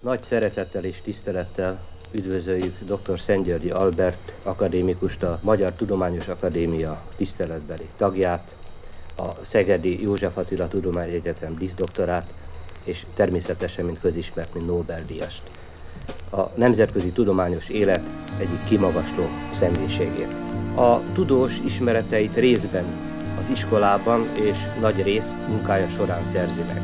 Nagy szeretettel és tisztelettel üdvözöljük dr. Szentgyörgyi Albert akadémikust, a Magyar Tudományos Akadémia tiszteletbeli tagját, a Szegedi József Attila Tudományegyetem díszdoktorát, és természetesen, mint közismert, mint Nobel-díjast. A nemzetközi tudományos élet egyik kimagasló személyiségét. A tudós ismereteit részben az iskolában és nagy részt munkája során szerzi meg.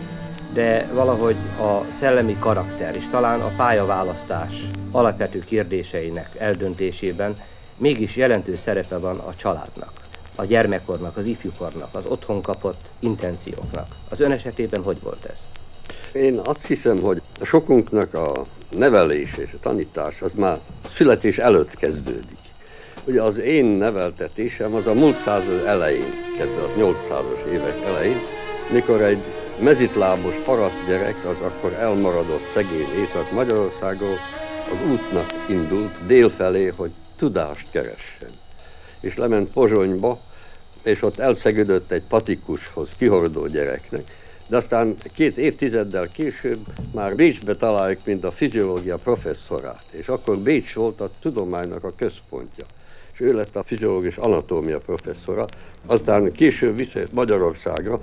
De valahogy a szellemi karakter és talán a pályaválasztás alapvető kérdéseinek eldöntésében mégis jelentős szerepe van a családnak, a gyermekkornak, az ifjúkornak, az otthon kapott intencióknak. Az ön esetében hogy volt ez? Én azt hiszem, hogy sokunknak a nevelés és a tanítás az már születés előtt kezdődik. Ugye az én neveltetésem az a múlt század elején, 800-as évek elején, mikor egy mezitlábos parasztgyerek az akkor elmaradott szegény Észak-Magyarországról az útnak indult délfelé, hogy tudást keressen. És lement Pozsonyba, és ott elszegődött egy patikushoz, kihordó gyereknek, de aztán 2 évtizeddel később már Bécsbe találjuk, mint a fiziológia professzorát, és akkor Bécs volt a tudománynak a központja. És ő lett a fiziológia és anatómia professzora, aztán később visszajött Magyarországra,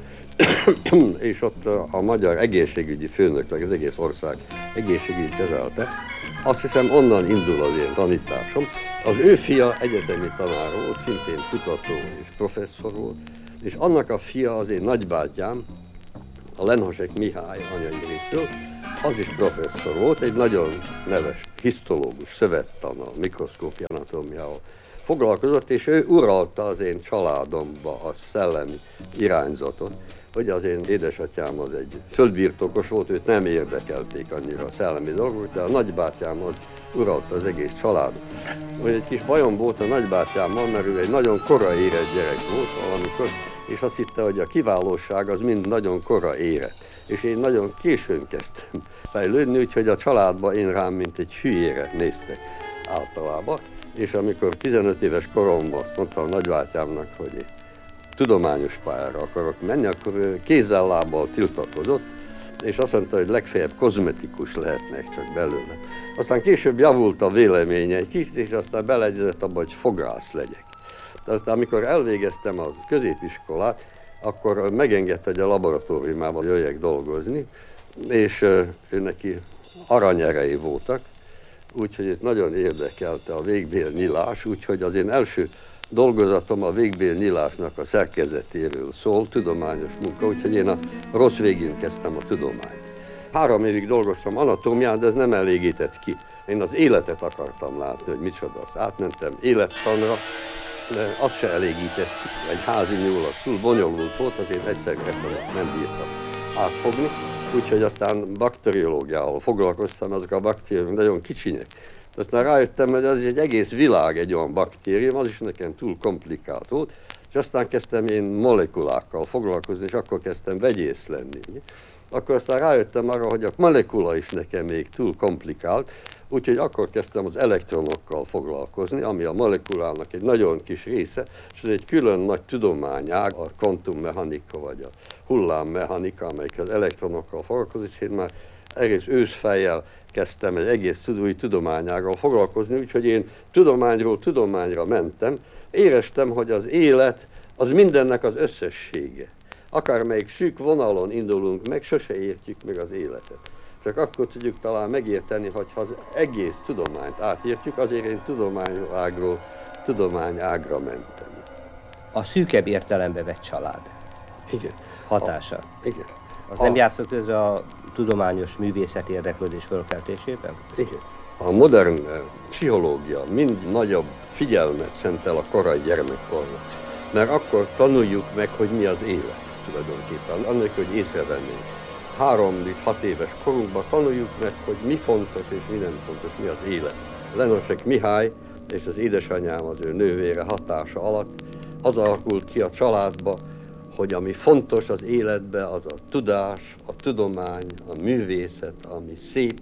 és ott a magyar egészségügyi főnökleg az egész ország egészségügyi kezelte. Azt hiszem, onnan indul az én tanításom. Az ő fia egyetemi tanár volt, szintén kutató és professzor volt, és annak a fia az én nagybátyám, a Lenhasek Mihály anyai részről, az is professzor volt, egy nagyon neves hisztológus, szövettanal, mikroszkópia anatómiával foglalkozott, és ő uralta az én családomba a szellemi irányzatot. Ugye az én édesatyám az egy földbirtokos volt, őt nem érdekelték annyira a szellemi dolgok, de a nagybátyám az uralta az egész családot. Hogy egy kis bajom volt a nagybátyámmal, mert ő egy nagyon korai érett gyerek volt valamikor, és azt hitte, hogy a kiválóság az mind nagyon kora érett. És én nagyon későn kezdtem fejlődni, úgyhogy a családban én rám mint egy hülyére néztek általában. És amikor 15 éves koromban azt mondtam a nagybátyámnak, hogy én tudományos pályára akarok menni, akkor ő kézzel-lábbal tiltakozott, és azt mondta, hogy legfeljebb kozmetikus lehetnek csak belőle. Aztán később javult a véleménye egy kicsit, és aztán beleegyezett abba, hogy fogász legyek. De aztán amikor elvégeztem a középiskolát, akkor megengedte, hogy a laboratóriumában jöjjek dolgozni, és ő neki aranyerei voltak, úgyhogy itt nagyon érdekelte a végbélnyilás, úgyhogy az én első dolgozatom a végbélnyilásnak a szerkezetéről szól, tudományos munka, úgyhogy én a rossz végén kezdtem a tudományt. 3 évig dolgoztam anatómián, de ez nem elégített ki. Én az életet akartam látni, hogy micsoda, azt átmentem élettanra, de az se elégített ki. Egy házi nyúl az túl bonyolult volt, azért egyszerre nem bírtam átfogni. Úgyhogy aztán bakteriológiával foglalkoztam, azok a baktériumok nagyon kicsinyek. Aztán rájöttem, hogy az egy egész világ egy olyan baktérium, az is nekem túl komplikált volt, és aztán kezdtem én molekulákkal foglalkozni, és akkor kezdtem vegyész lenni. Akkor aztán rájöttem arra, hogy a molekula is nekem még túl komplikált, úgyhogy akkor kezdtem az elektronokkal foglalkozni, ami a molekulának egy nagyon kis része, és ez egy külön nagy tudományág, a kvantummechanika vagy a hullámmechanika, amelyik az elektronokkal foglalkozik, és én már egész őszfejjel kezdtem egy egész új tudományággal foglalkozni, úgyhogy én tudományról tudományra mentem, éreztem, hogy az élet az mindennek az összessége. Akármelyik szűk vonalon indulunk meg, sose értjük meg az életet. Csak akkor tudjuk talán megérteni, hogyha az egész tudományt átértjük, azért én tudományágról tudományágra mentem. A szűkebb értelembe vett család. Igen. Hatása. Igen. Az nem játszott közre a tudományos művészeti érdeklődés fölkeltésében? Igen. A modern pszichológia mind nagyobb figyelmet szentel a korai gyermekkornak, mert akkor tanuljuk meg, hogy mi az élet tulajdonképpen, annak, hogy észrevennénk. 3 és 6 éves korunkban tanuljuk meg, hogy mi fontos és mi nem fontos, mi az élet. Lenhasek Mihály és az édesanyám, az ő nővére hatása alatt az alakult ki a családba, hogy ami fontos az életben, az a tudás, a tudomány, a művészet, ami szép.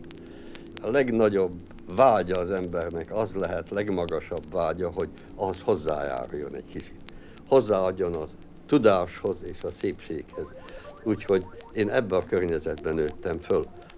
A legnagyobb vágya az embernek az lehet, legmagasabb vágya, hogy ahhoz hozzájáruljon egy kicsit. Hozzáadjon az tudáshoz és a szépséghez. Úgyhogy én ebben a környezetben nőttem föl.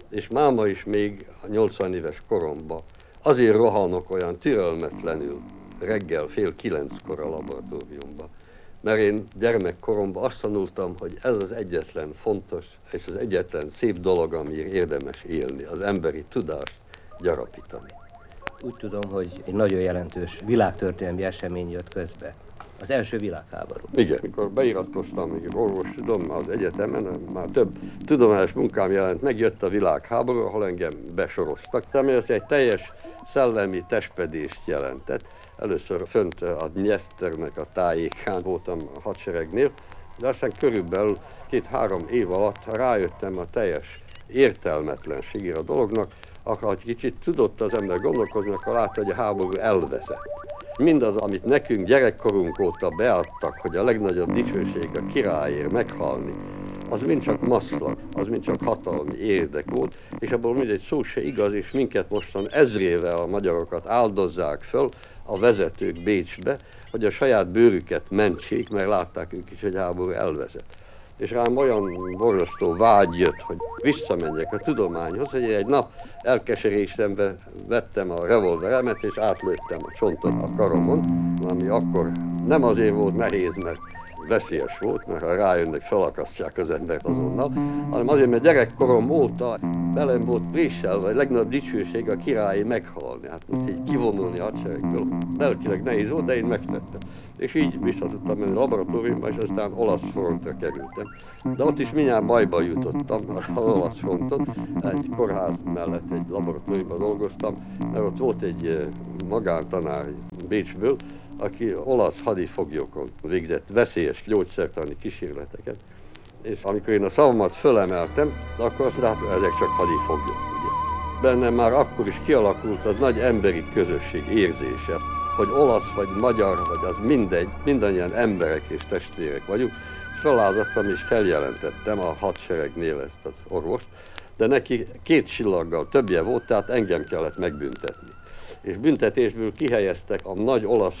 és máma is még a 80 éves koromban azért rohanok olyan türelmetlenül reggel 8:30 a laboratóriumba, mert én gyermekkoromban azt tanultam, hogy ez az egyetlen fontos és az egyetlen szép dolog, amiért érdemes élni, az emberi tudást gyarapítani. Úgy tudom, hogy egy nagyon jelentős világtörténelmi esemény jött közbe. Az első világháború. Igen, mikor beiratkoztam még orvostudományi az egyetemen, már több tudományos munkám jelent, megjött a világháború, ahol engem besoroztak. Ez egy teljes szellemi testpedést jelentett. Először fönt a Dnyeszternek a tájékán voltam a hadseregnél, de aztán körülbelül 2-3 év alatt rájöttem a teljes értelmetlenségére a dolognak, akkor kicsit tudott az ember gondolkozni, akkor látta, hogy a háború elveszett. Mindaz, amit nekünk gyerekkorunk óta beadtak, hogy a legnagyobb dicsőség a királyért meghalni, az mind csak maszlag, az mind csak hatalmi érdek volt, és abból mindegy szó se igaz, és minket mostan ezrével a magyarokat áldozzák föl a vezetők Bécsbe, hogy a saját bőrüket mentsék, mert látták ők is, hogy háború elvezet. És rám olyan borzasztó vágy jött, hogy visszamenjek a tudományhoz, hogy egy nap elkeserésembe vettem a revolveremet, és átlőttem a csontot a karomon, ami akkor nem azért volt nehéz, mert veszélyes volt, mert ha rájönnek, felakasztják az embert azonnal, hanem azért, mert gyerekkorom óta velem volt préselve, a legnagyobb dicsőség a királyi meghalni. Hát most így kivonulni a hadseregből lelkileg nehéz volt, de én megtettem. És így vissza tudtam menni a laboratóriumba, és aztán olasz frontra kerültem. De ott is mindjárt bajba jutottam az olasz fronton. Egy kórház mellett egy laboratóriumban dolgoztam, mert ott volt egy magántanár Bécsből, aki olasz hadifoglyokon végzett veszélyes gyógyszertani kísérleteket, és amikor én a szavamat fölemeltem, akkor azt láttam, hogy ezek csak hadifoglyok. Ugye. Bennem már akkor is kialakult az nagy emberi közösség érzése, hogy olasz vagy magyar, vagy az mindegy, mindannyian emberek és testvérek vagyunk, és felállítottam és feljelentettem a hadseregnél ezt az orvost, de neki 2 csillaggal többje volt, tehát engem kellett megbüntetni. És büntetésből kihelyeztek a nagy olasz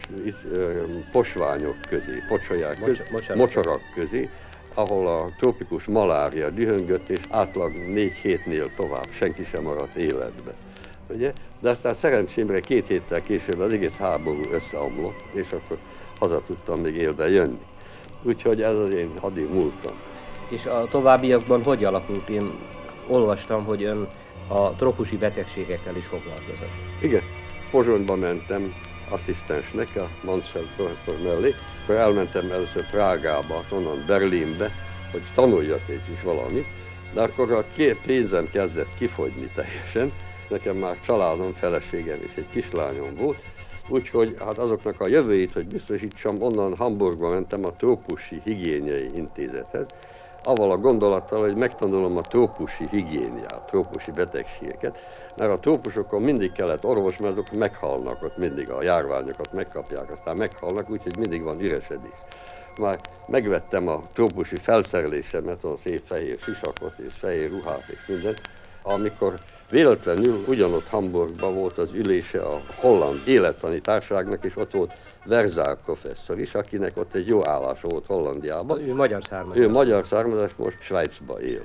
posványok közé, mocsarak közé, ahol a trópikus malária dühöngött, és átlag 4 hétnél tovább senki sem maradt életbe. Ugye? De aztán szerencsémre 2 héttel később az egész háború összeomlott, és akkor haza tudtam még élve jönni. Úgyhogy ez az én hadi múltam. És a továbbiakban hogy alakult? Én olvastam, hogy ön a trópusi betegségekkel is foglalkozott. Igen, Pozsonyba mentem asszisztensnek, a Mansfeld professzor mellé, akkor elmentem először Prágába, onnan Berlinbe, hogy tanuljak egy is valamit, de akkor a pénzem kezdett kifogyni teljesen, nekem már családom, feleségem és egy kislányom volt, úgyhogy hát azoknak a jövőjét, hogy biztosítsam, onnan Hamburgba mentem a Trópusi Higiéniai Intézethez, avval a gondolattal, hogy megtanulom a trópusi higiéniát, trópusi betegségeket, mert a trópusokon mindig kellett orvos, mert azok meghalnak, ott mindig a járványokat megkapják, aztán meghalnak, úgyhogy mindig van üresedés. Már megvettem a trópusi felszerelésemet, a szép fehér sisakot és fehér ruhát és mindent, amikor véletlenül ugyanott Hamburgban volt az ülése a holland élettani társaságnak, és ott volt Verzár professzor is, akinek ott egy jó állása volt Hollandiában. Ő magyar származás. Ő magyar származás, most Svájcba él.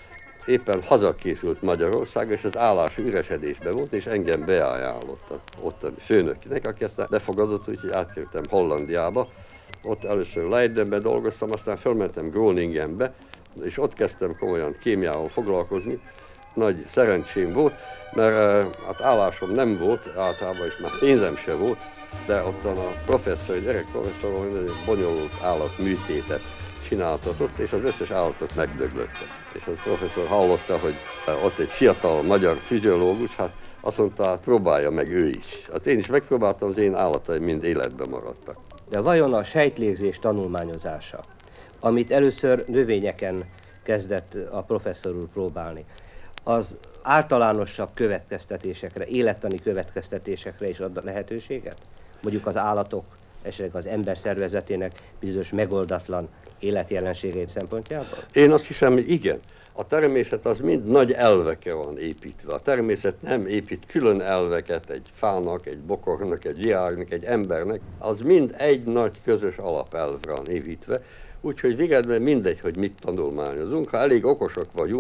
Éppen hazakészült Magyarország, és az állás üresedésben volt, és engem beajánlott az ottani főnöknek, aki aztán befogadott, úgyhogy átkerültem Hollandiába. Ott először Leidenben dolgoztam, aztán felmentem Groningenbe, és ott kezdtem komolyan kémiával foglalkozni. Nagy szerencsém volt, mert hát állásom nem volt, általában is már pénzem se volt, de ottan a professzor, egy öreg professzor egy bonyolult állatműtétet csináltatott, és az összes állatot megdöglötte. És az professzor hallotta, hogy ott egy fiatal magyar fiziológus, hát azt mondta, hát próbálja meg ő is. Hát én is megpróbáltam, az én állataim mind életben maradtak. De vajon a sejtlégzés tanulmányozása, amit először növényeken kezdett a professzor úr próbálni, az általánosabb következtetésekre, élettani következtetésekre is ad lehetőséget? Mondjuk az állatok, esetleg az ember szervezetének bizonyos megoldatlan életjelenségeit szempontjából? Én azt hiszem, hogy igen. A természet az mind nagy elvekre van építve. A természet nem épít külön elveket egy fának, egy bokornak, egy virágnak, egy embernek. Az mind egy nagy közös alapelvre van építve. Úgyhogy végeredményben mindegy, hogy mit tanulmányozunk. Ha elég okosak vagyunk,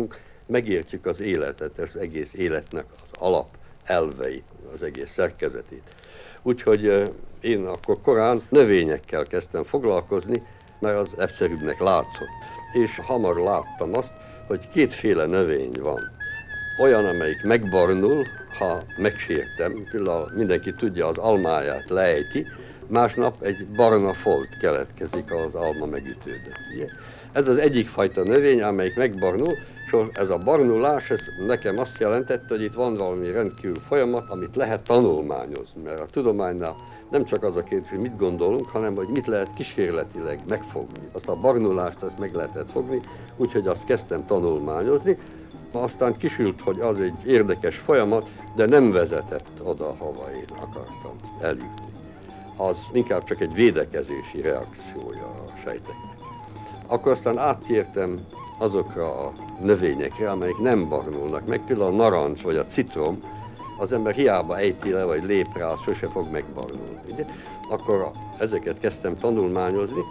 megértjük az életet, az egész életnek az alap elveit, az egész szerkezetét. Úgyhogy én akkor korán növényekkel kezdtem foglalkozni, mert az egyszerűbbnek látszott. És hamar láttam azt, hogy kétféle növény van. Olyan, amelyik megbarnul, ha megsértem, például mindenki tudja, az almáját leejti, másnap egy barna folt keletkezik, az alma megütődött. Ugye? Ez az egyik fajta növény, amelyik megbarnul, és ez a barnulás, ez nekem azt jelentette, hogy itt van valami rendkívül folyamat, amit lehet tanulmányozni, mert a tudománynál nem csak az a kérdés, hogy mit gondolunk, hanem hogy mit lehet kísérletileg megfogni. Azt a barnulást azt meg lehetett fogni, úgyhogy azt kezdtem tanulmányozni. Aztán kisült, hogy az egy érdekes folyamat, de nem vezetett oda, hova én akartam eljutni. Az inkább csak egy védekezési reakciója a sejteknek. Akkor aztán áttértem azokra a növényekre, amelyek nem barnulnak meg, például a narancs vagy a citrom, az ember hiába ejti le, vagy lép rá, az sose fog megbarnulni. Ugye? Akkor ezeket kezdtem tanulmányozni,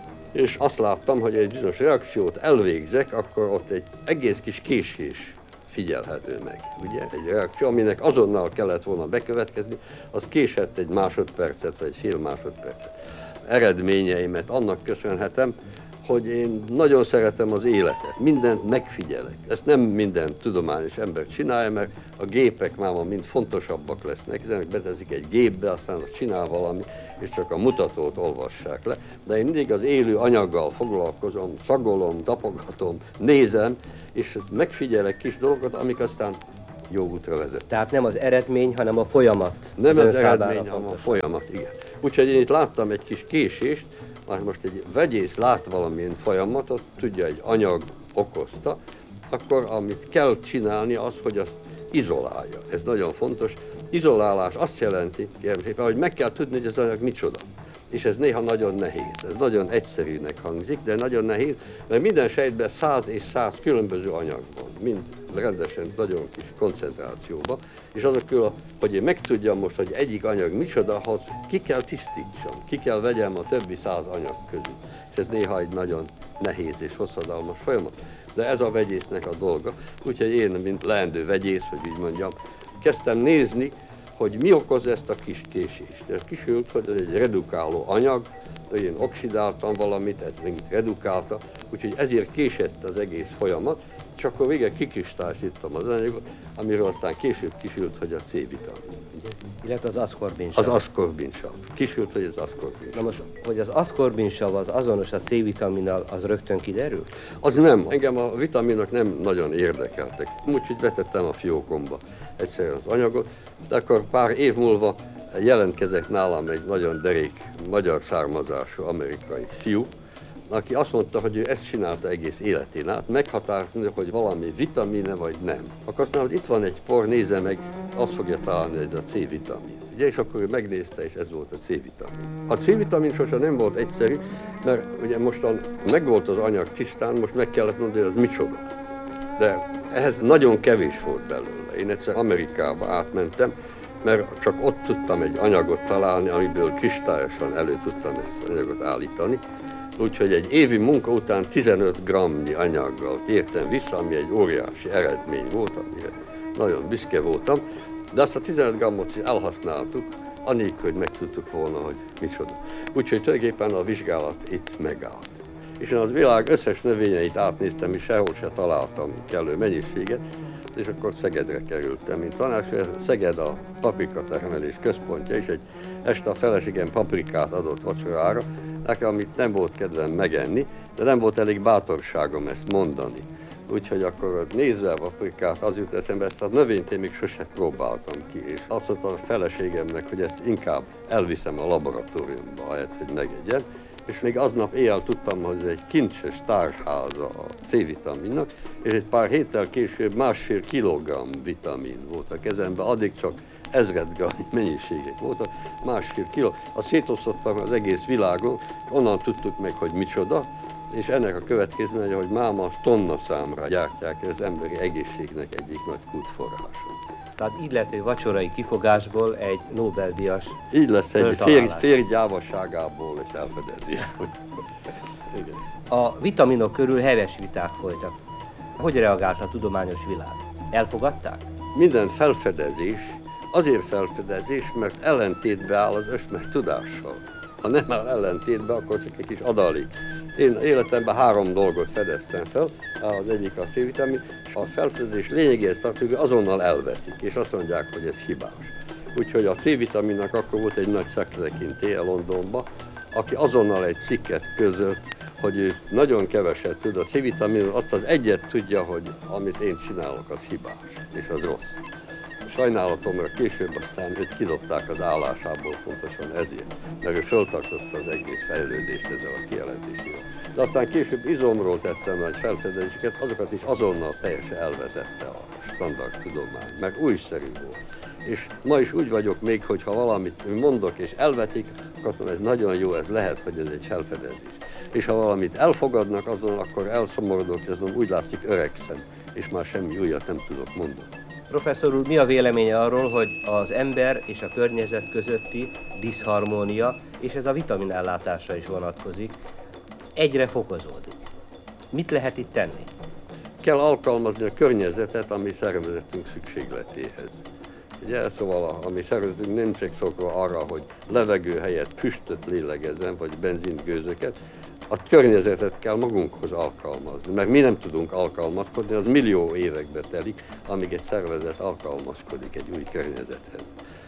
és azt láttam, hogy egy bizonyos reakciót elvégzek, akkor ott egy egész kis késés figyelhető meg. Ugye? Egy reakció, aminek azonnal kellett volna bekövetkezni, az késett egy másodpercet, vagy egy fél másodpercet. Eredményeimet annak köszönhetem, hogy én nagyon szeretem az életet, mindent megfigyelek. Ezt nem minden tudományos ember csinálja, mert a gépek máma mind fontosabbak lesznek, hiszen beteszik egy gépbe, aztán azt csinál valami, és csak a mutatót olvassák le. De én mindig az élő anyaggal foglalkozom, szagolom, tapogatom, nézem, és megfigyelek kis dolgokat, amik aztán jó útra vezet. Tehát nem az eredmény, hanem a folyamat. Nem az eredmény, hanem a folyamat, igen. Úgyhogy én itt láttam egy kis késést, már most egy vegyész lát valamilyen folyamatot, tudja, egy anyag okozta, akkor amit kell csinálni az, hogy azt izolálja. Ez nagyon fontos. Izolálás azt jelenti, kérem szépen, hogy meg kell tudni, hogy az anyag micsoda. És ez néha nagyon nehéz. Ez nagyon egyszerűnek hangzik, de nagyon nehéz, mert minden sejtben 100 és 100 különböző anyag van, mind rendesen, nagyon kis koncentrációban, és azok, hogy én megtudjam most, hogy egyik anyag micsoda, ahhoz ki kell tisztítsam, ki kell vegyem a többi 100 anyag közül. És ez néha egy nagyon nehéz és hosszadalmas folyamat. De ez a vegyésznek a dolga, úgyhogy én, mint leendő vegyész, hogy így mondjam, kezdtem nézni, hogy mi okoz ezt a kis késést. Ez kisült, hogy ez egy redukáló anyag, én oxidáltam valamit, ez megint redukálta, úgyhogy ezért késett az egész folyamat, és akkor végig kikristályosítottam az anyagot, amiről aztán később kisült, hogy a C-vitamin. Illetve az aszkorbinsav. Az aszkorbinsav. Kisült, hogy az aszkorbinsav. Na most, hogy az aszkorbinsav az azonos a C-vitaminnal, az rögtön kiderül? Az nem. Engem a vitaminok nem nagyon érdekeltek. Úgyhogy betettem a fiókomba egyszerűen az anyagot, de akkor pár év múlva jelentkezett nálam egy nagyon derék, magyar származású amerikai fiú, aki azt mondta, hogy ő ezt csinálta egész életén át, meghatározni, hogy valami vitamine vagy nem. Akkor azt mondta, hogy itt van egy por, nézze meg, azt fogja találni, ez a C-vitamin. Ugye, és akkor ő megnézte, és ez volt a C-vitamin. A C-vitamin sosem nem volt egyszerű, mert ugye mostan megvolt az anyag tisztán, most meg kellett mondani, hogy az micsoda. De ehhez nagyon kevés volt belőle. Én egyszer Amerikába átmentem, mert csak ott tudtam egy anyagot találni, amiből kristályosan elő tudtam ezt az anyagot állítani. Úgyhogy egy évi munka után 15 grammnyi anyaggal tértem vissza, ami egy óriási eredmény volt, amire nagyon büszke voltam, de azt a 15 grammot is elhasználtuk, anélkül, hogy megtudtuk volna, hogy micsoda. Úgyhogy tulajdonképpen a vizsgálat itt megállt. És én az világ összes növényeit átnéztem, és sehol se találtam kellő mennyiséget, és akkor Szegedre kerültem, mint tanácsadó. Szeged a paprika termelés központja, és egy este a feleségem paprikát adott vacsorára, nekem, amit nem volt kedvem megenni, de nem volt elég bátorságom ezt mondani. Úgyhogy akkor nézve a paprikát, az jut eszembe, ezt a növényt én még sose próbáltam ki, és azt mondtam a feleségemnek, hogy ezt inkább elviszem a laboratóriumba, ahelyett, hogy megegyen. És még aznap éjjel tudtam, hogy ez egy kincses tárháza a C-vitaminnak, és egy pár héttel később 1,5 kilogramm vitamin volt a kezemben, addig csak ezredgramm mennyiségek voltak, 1,5 kiló. Azt szétosztottam az egész világon, onnan tudtuk meg, hogy micsoda, és ennek a következménye, hogy máma tonna számra gyártják az emberi egészségnek egyik nagy kulcsforrása. Tehát így lett egy vacsorai kifogásból egy Nobel-díjas. Így lesz egy férj gyávaságából és elfedezés. A vitaminok körül heves viták folytak. Hogy reagált a tudományos világ? Elfogadták? Minden felfedezés azért felfedezés, mert ellentétbe áll az ösmer tudással. Ha nem áll ellentétbe, akkor csak egy kis adalék. Én életemben 3 dolgot fedeztem fel, az egyik a C-vitamin, és a felfedezés lényegéhez tartozó azonnal elvetik, és azt mondják, hogy ez hibás. Úgyhogy a C-vitaminnak akkor volt egy nagy szaktekintéje Londonban, aki azonnal egy cikket közölt, hogy ő nagyon keveset tud a C-vitaminról, azt az egyet tudja, hogy amit én csinálok, az hibás, és az rossz. Sajnálatomra később aztán őt kidobták az állásából pontosan ezért, mert ő föltartotta az egész fejlődést ezzel a kijelentésével. De aztán később izomról tettem nagy felfedezéseket, azokat is azonnal teljesen elvetette a standard tudomány, mert újszerű volt. És ma is úgy vagyok még, hogy ha valamit mondok és elvetik, akkor ez nagyon jó, ez lehet, hogy ez egy felfedezés. És ha valamit elfogadnak azon, akkor elszomorodok, és azon úgy látszik öregszem, és már semmi újat nem tudok mondani. Professzor úr, mi a véleménye arról, hogy az ember és a környezet közötti diszharmónia, és ez a vitaminellátásra is vonatkozik, egyre fokozódik? Mit lehet itt tenni? Kell alkalmazni a környezetet, ami szervezetünk szükségletéhez. Ugye, szóval a mi szervezetünk nem csak szokva arra, hogy levegő helyett füstöt lélegezzen, vagy benzingőzöket, a környezetet kell magunkhoz alkalmazni, mert mi nem tudunk alkalmazkodni, az millió évekbe telik, amíg egy szervezet alkalmazkodik egy új környezethez.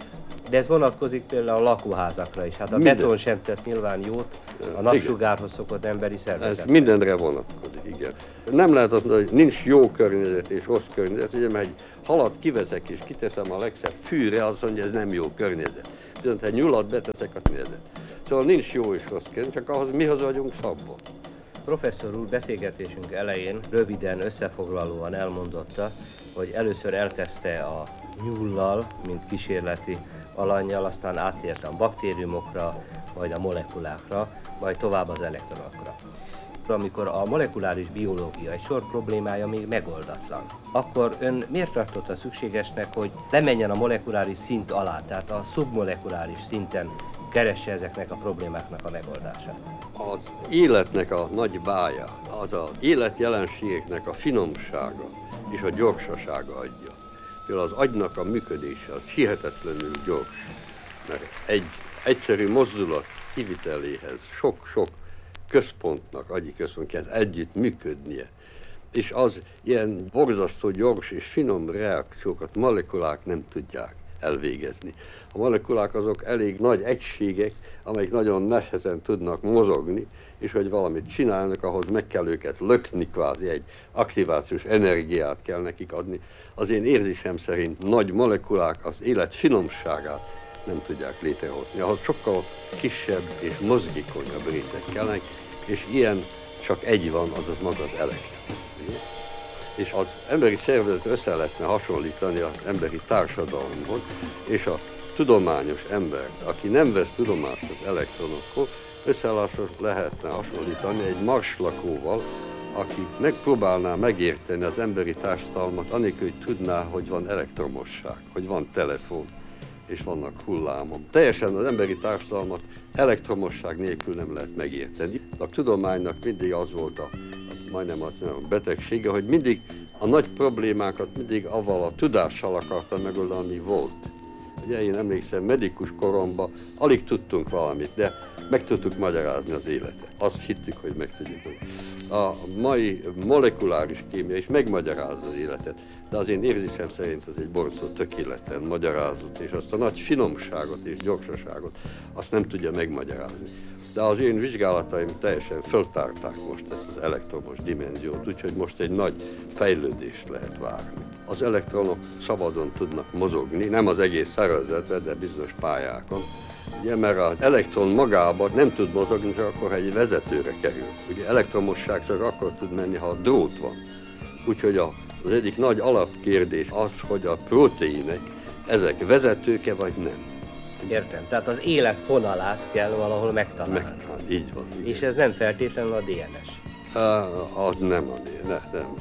De ez vonatkozik például a lakóházakra is. Hát a beton sem tesz nyilván jót a napsugárhoz szokott emberi szervezetre. Ez mindenre vonatkozik, igen. Nem lehet azt mondani, hogy nincs jó környezet és rossz környezet, ugye, mert egy halat kiveszek és kiteszem a legszebb fűre, azt mondja, ez nem jó környezet. Viszont ha nyulat beteszek a környezet. Szóval nincs jó és rossz környezet, csak ahhoz mihoz vagyunk szabva. Professzor úr beszélgetésünk elején röviden összefoglalóan elmondotta, hogy először elkezdte a nyullal, mint kísérleti alannyal, aztán áttért a baktériumokra, majd a molekulákra, majd tovább az elektronokra. Amikor a molekuláris biológia egy sor problémája még megoldatlan, akkor ön miért tartotta szükségesnek, hogy lemenjen a molekuláris szint alá, tehát a szubmolekuláris szinten keresse ezeknek a problémáknak a megoldását? Az életnek a nagy bája, az az életjelenségeknek a finomsága és a gyorsasága adja. Például az agynak a működése az hihetetlenül gyors, mert egy egyszerű mozdulat kiviteléhez sok-sok központnak, agyi központnak együtt működnie. És az ilyen borzasztó gyors és finom reakciókat molekulák nem tudják elvégezni. A molekulák azok elég nagy egységek, amelyek nagyon nehezen tudnak mozogni, és hogy valamit csinálnak, ahhoz meg kell őket lökni kvázi, egy aktivációs energiát kell nekik adni. Az én érzésem szerint nagy molekulák az élet finomságát nem tudják létrehozni. Ahhoz sokkal kisebb és mozgékonyabb részek kellnek, és ilyen csak egy van, azaz maga az elektron. És az emberi szervezet össze lehetne hasonlítani az emberi társadalomhoz, és a tudományos embert, aki nem vesz tudomást az elektronokról, lehetne hasonlítani egy marslakóval, aki megpróbálná megérteni az emberi társadalmat, anélkül, hogy tudná, hogy van elektromosság, hogy van telefon, és vannak hullámok. Teljesen az emberi társadalmat elektromosság nélkül nem lehet megérteni. A tudománynak mindig az volt majdnem a betegsége, hogy mindig a nagy problémákat mindig avval a tudással akarta megoldani, ami volt. Ugye én emlékszem, medikus koromban alig tudtunk valamit, de meg tudtuk magyarázni az életet. Azt hittük, hogy meg tudjuk. A mai molekuláris kémia is megmagyarázza az életet, de az én érzésem szerint ez egy borzasztó tökéletlen magyarázat, és azt a nagy finomságot és gyorsaságot azt nem tudja megmagyarázni. De az én vizsgálataim teljesen föltárták most ezt az elektromos dimenziót, úgyhogy most egy nagy fejlődést lehet várni. Az elektronok szabadon tudnak mozogni, nem az egész szervezetben, de bizonyos pályákon. Ugye, mert az elektron magában nem tud mozogni, csak akkor, ha egy vezetőre kerül. Ugye elektromosság csak akkor tud menni, ha a drót van. Úgyhogy az egyik nagy alapkérdés az, hogy a proteinek ezek vezetőke vagy nem. Értem, tehát az élet fonalát kell valahol megtalálni. Így van. Igen. És ez nem feltétlenül a DNS. Az nem a DNS, nem.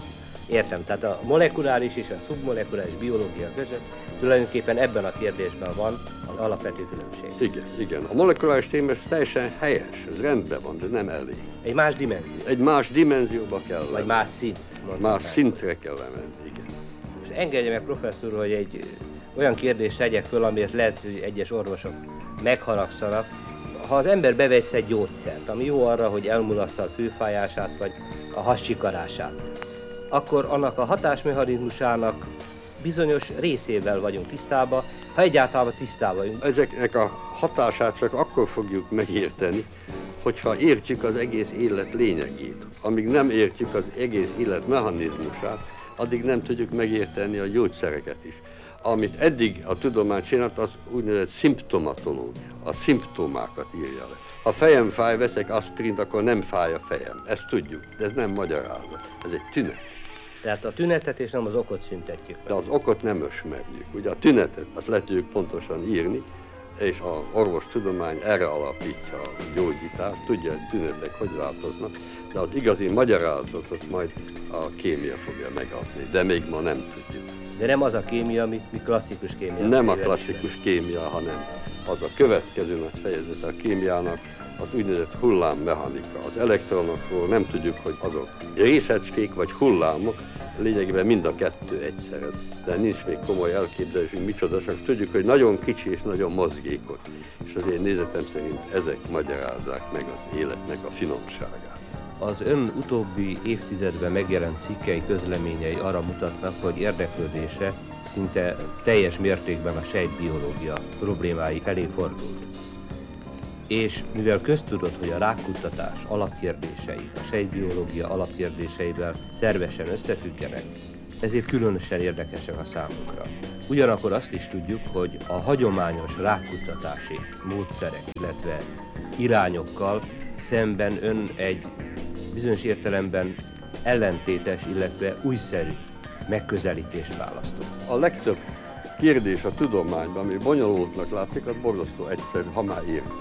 Értem, tehát a molekuláris és a szubmolekuláris biológia között tulajdonképpen ebben a kérdésben van az alapvető különbség. Igen. A molekuláris téma ez teljesen helyes, ez rendben van, de nem elég. Egy más dimenzió. Egy más dimenzióba kell lenni. Vagy más szint. Más szintre kell lenni, igen. Most engedje meg, professzor, hogy egy olyan kérdést tegyek föl, amiért lehet, hogy egyes orvosok megharagszanak. Ha az ember bevesz egy gyógyszert, ami jó arra, hogy elmulassza a főfájását, vagy a hascsikarását, akkor annak a hatásmechanizmusának bizonyos részével vagyunk tisztában, ha egyáltalán tisztában vagyunk. Ezeknek a hatását csak akkor fogjuk megérteni, hogyha értjük az egész élet lényegét. Amíg nem értjük az egész élet mechanizmusát, addig nem tudjuk megérteni a gyógyszereket is. Amit eddig a tudomány csinált, az úgynevezett szimptomatológia, a szimptomákat írja le. Ha fejem fáj, veszek aspirint, akkor nem fáj a fejem. Ezt tudjuk, de ez nem magyarázat, ez egy tünet. Tehát a tünetet és nem az okot szüntetjük meg. De az okot nem ismerjük. Ugye a tünetet, azt le tudjuk pontosan írni, és az orvostudomány erre alapítja a gyógyítást, tudja, hogy tünetek hogy változnak, de az igazi magyarázatot majd a kémia fogja megadni, de még ma nem tudjuk. De nem az a kémia, amit mi klasszikus kémia. Nem a klasszikus kémia, hanem az a következő nagy fejezet a kémiának, az úgynevezett hullámmechanika. Az elektronokról nem tudjuk, hogy azok részecskék vagy hullámok, lényegében mind a kettő egyszerre, de nincs még komoly elképzelésünk micsoda, csak tudjuk, hogy nagyon kicsi és nagyon mozgékony. És az én nézetem szerint ezek magyarázzák meg az életnek a finomságát. Az ön utóbbi évtizedben megjelent cikkei, közleményei arra mutatnak, hogy érdeklődése szinte teljes mértékben a sejtbiológia problémái felé fordult. És mivel köztudott, hogy a rákkutatás alapkérdései a sejtbiológia alapkérdéseivel szervesen összefüggenek, ezért különösen érdekesek a számunkra. Ugyanakkor azt is tudjuk, hogy a hagyományos rákkutatási módszerek, illetve irányokkal szemben ön egy bizonyos értelemben ellentétes, illetve újszerű megközelítést választott. A legtöbb kérdés a tudományban, ami bonyolultnak látszik, az borzasztó egyszerű, ha már értjük.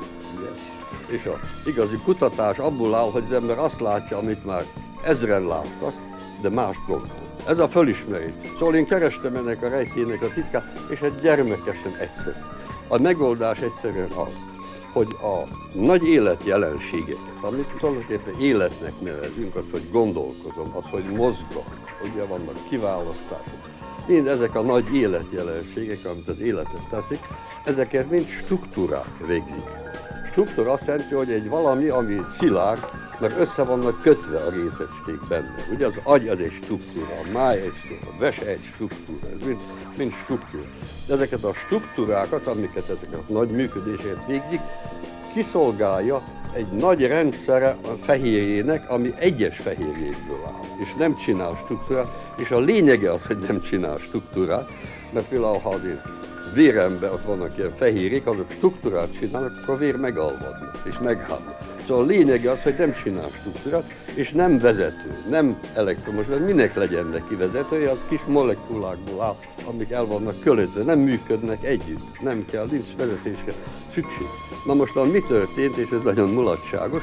És az igazi kutatás abból áll, hogy az ember azt látja, amit már ezren láttak, de mást gondol. Ez a fölismerés. Szóval én kerestem ennek a rejtének a titkát, és egy gyermekesen egyszerű. A megoldás egyszerűen az, hogy a nagy életjelenségeket, amit tulajdonképpen életnek nevezünk, az, hogy gondolkozom, az, hogy mozgok, ugye vannak kiválasztások. Mind ezek a nagy életjelenségek, amit az életet teszik, ezeket mind struktúrák végzik. Struktúra azt jelenti, hogy egy valami, ami szilárd, mert össze vannak kötve a részecskék benne. Ugye az agy az egy struktúra, a máj egy struktúra, a vese egy struktúra, ez mind struktúra. De ezeket a struktúrákat, amiket ezek a nagy működéseket végzik, kiszolgálja egy nagy rendszere a fehérjének, ami egyes fehérjékből áll, és nem csinál struktúrát, és a lényege az, hogy nem csinál struktúrát, mert például ha az véremben ott vannak ilyen fehérjék, azok struktúrát csinálnak, akkor a vér megalvadnak és meghálnak. Szóval a lényege az, hogy nem csinál struktúrát, és nem vezető, nem elektromos, mert minek legyen neki vezetője, az kis molekulákból áll, amik el vannak költve, nem működnek együtt, nem kell, nincs vezetésre szükség. Na most mi történt, és ez nagyon mulatságos,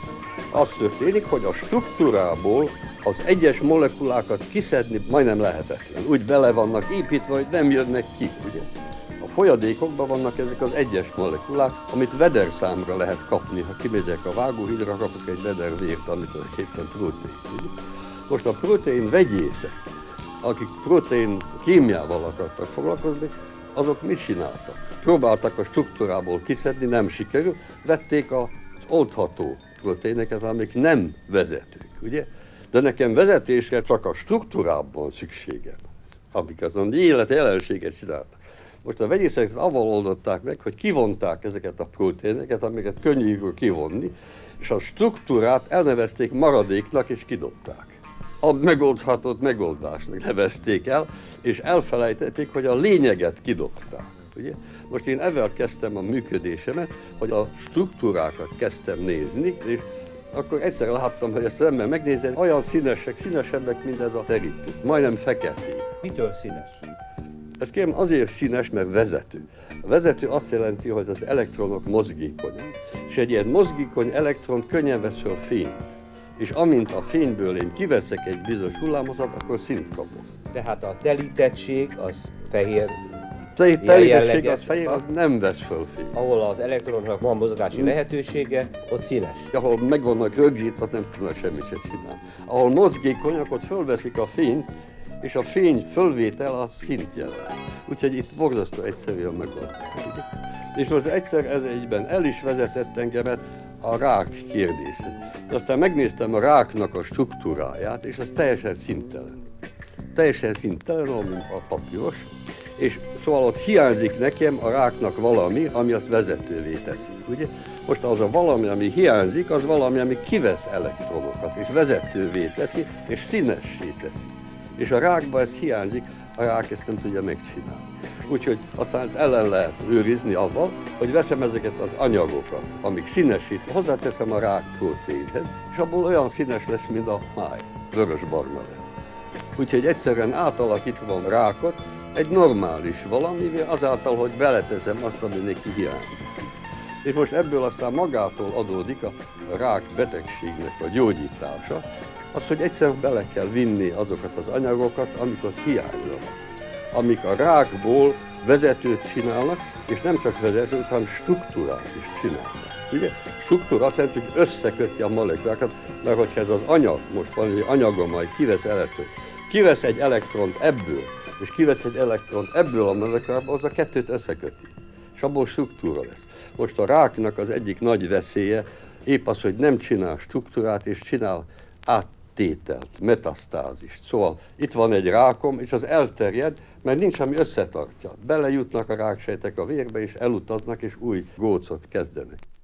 az történik, hogy a struktúrából az egyes molekulákat kiszedni majdnem lehetetlen. Úgy bele vannak építve, hogy nem jönnek ki, ugye? A folyadékokban vannak ezek az egyes molekulák, amit vederszámra lehet kapni. Ha kimegyek a vágóhídra, kapok egy veder vért, amit az éppen protein. Ugye? Most a protein vegyészek, akik protein kémiával akartak foglalkozni, azok mit csináltak? Próbáltak a struktúrából kiszedni, nem sikerült, vették az oldható proteineket, amik nem vezetők, ugye? De nekem vezetésre csak a struktúrában szükségem, amik azon életjelenséget csináltak. Most a vegyészek ezt avval oldották meg, hogy kivonták ezeket a proteineket, amiket könnyű kivonni, és a struktúrát elnevezték maradéknak, és kidobták. A megoldhatót megoldásnak nevezték el, és elfelejtették, hogy a lényeget kidobták. Ugye? Most én ezzel kezdtem a működésemet, hogy a struktúrákat kezdtem nézni, és akkor egyszer láttam, hogy ezt ember megnézem, olyan színesebbek, mint ez a terítő, majdnem feketék. Mitől színes? Ez kérem azért színes, mert vezető. A vezető azt jelenti, hogy az elektronok mozgékonyak, és egy ilyen mozgékony elektron könnyen vesz föl fényt. és amint a fényből én kiveszek egy bizonyos hullámhozat, akkor színt kapok. Tehát a telítettség az fehér, Telítettség az fehér, az nem vesz föl fényt. ahol az elektronoknak van mozgási lehetősége, ott színes. Ahol meg vannak rögzítve, nem tudnak semmit se csinálni. Ahol mozgékonyak, ott fölveszik a fényt, és a fény fölvétel az színt jelent. Úgyhogy itt borzasztó egyszerű a megoldás. És most egyszer ez egyben el is vezetett engemet a rák kérdéshez. De aztán megnéztem a ráknak a struktúráját, és az teljesen színtelen. Teljesen színtelen, mint a papíros. És szóval ott hiányzik nekem a ráknak valami, ami azt vezetővé teszi. Ugye? Most az a valami, ami hiányzik, az valami, ami kivesz elektronokat, és vezetővé teszi, és színessé teszi. És a rákban ez hiányzik, a rák ezt nem tudja megcsinálni. Úgyhogy aztán ezt ellen lehet őrizni avval, hogy veszem ezeket az anyagokat, amik színesít, hozzáteszem a rák proteinhez, és abból olyan színes lesz, mint a máj, vörösbarna lesz. Úgyhogy egyszerűen átalakítom a rákot egy normális valamivel, azáltal, hogy beleteszem azt, ami neki hiányzik. És most ebből aztán magától adódik a rák betegségnek a gyógyítása, az, hogy egyszerűen bele kell vinni azokat az anyagokat, amik ott hiányzanak. Amik a rákból vezetőt csinálnak, és nem csak vezetőt, hanem struktúrát is csinálnak. Ugye? Struktúra azt jelenti, hogy összeköti a molekulákat, mert hogyha ez az anyag, most van egy anyagom, majd kivesz egy elektront ebből, és kivesz egy elektront ebből a molekulából, az a kettőt összeköti. És abból struktúra lesz. Most a ráknak az egyik nagy veszélye épp az, hogy nem csinál struktúrát, és csinál áttételt, metasztázist. Szóval itt van egy rákom, és az elterjed, mert nincs, ami összetartja. Belejutnak a ráksejtek a vérbe, és elutaznak, és új gócot kezdenek.